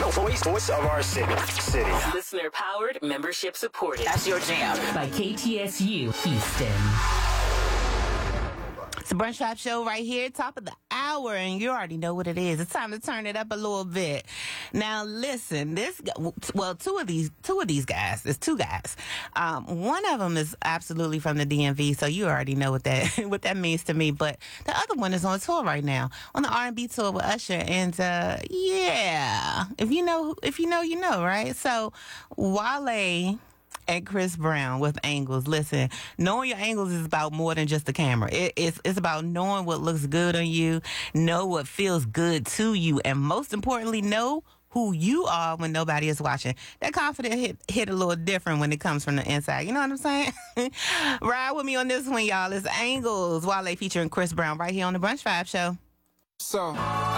Voice of our city. Listener powered, membership supported. That's your jam. By KTSU Houston. It's the Brunch Wrap Show right here, top of the hour, and you already know what it is. It's time to turn it up a little bit. Now, listen, two of these guys, there's two guys. One of them is absolutely from the DMV, so you already know what that means to me. But the other one is on tour right now, on the R&B tour with Usher, and yeah, if you know, you know, right? So Wale and Chris Brown with angles. Listen, knowing your angles is about more than just the camera. It's about knowing what looks good on you, know what feels good to you, and most importantly, know who you are when nobody is watching. That confidence hit a little different when it comes from the inside. You know what I'm saying? Ride with me on this one, y'all. It's Angles, Wale featuring Chris Brown right here on the Brunch Vibe Show. So